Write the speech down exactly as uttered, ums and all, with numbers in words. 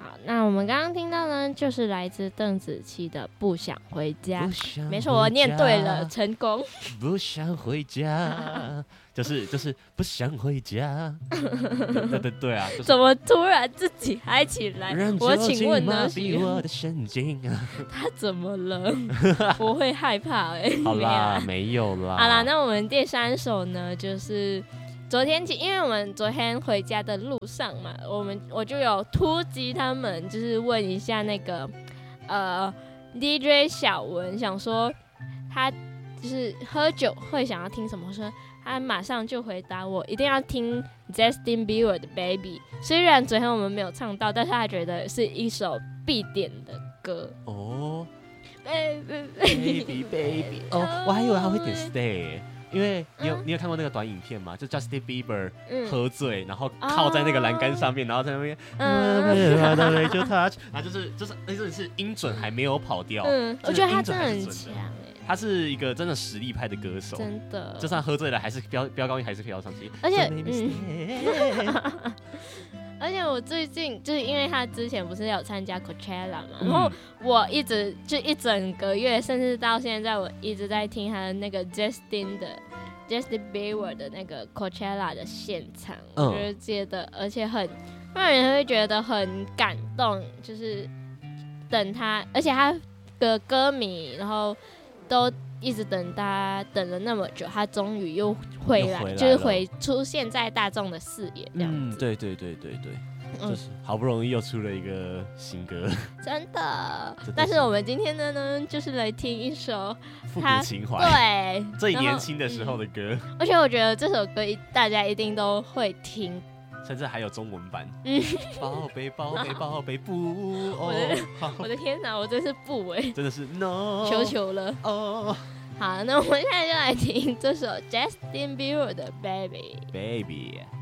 好，那我们刚刚听到呢，就是来自邓紫棋的《不想回家》。没错，我念对了，成功。 不想回家，就是就是不想回家。对对对啊！就是、 怎么突然自己嗨起来？我请问呢？ 我的神经他怎么了？我会害怕哎、欸。 好啦，没有啦。 好啦，那我们第三首呢，就是昨天，因为我们昨天回家的路上嘛，我们我就有突击他们，就是问一下那个呃 D J 小文，想说他就是喝酒会想要听什么，说他马上就回答我一定要听 Justin Bieber 的 Baby。虽然昨天我们没有唱到，但是他觉得是一首必点的歌哦。 Baby Baby Baby 哦，我还以为他会点 Stay。因为你有、嗯、你有看过那个短影片吗？就 Justin Bieber 喝醉，嗯、然后靠在那个栏杆上面，嗯、然后在那边，嗯，然后就是就是，而且是音准还没有跑掉。嗯， 我觉得他真的很强哎， 他是一个真的实力派的歌手， 真的， 就算喝醉了，还是飙飙高音，还是可以要上去。 而且，嗯。而且我最近就是因为他之前不是有参加 Coachella 嘛，然后我一直就一整个月，甚至到现在我一直在听他的那个 Justin 的 Justin Bieber 的那个 Coachella 的现场，嗯、我就觉得而且很让人会觉得很感动，就是等他，而且他的歌迷然后都一直等他等了那么久，他终于又回来， 回来就是回出现在大众的视野这样子。 嗯，对对对对对，嗯、就是好不容易又出了一个新歌， 真的。但是我们今天的呢，就是来听一首复古情怀， 对， 最年轻的时候的歌、 嗯。而且我觉得这首歌大家一定都会听。 甚至还有中文版，嗯，宝贝宝贝宝贝不， 我的、哦、我的天哪，我真是不哎、欸， 真的是 no， 求求了哦。好，那我们现在就来听这首 Justin Bieber 的 Baby。 Baby。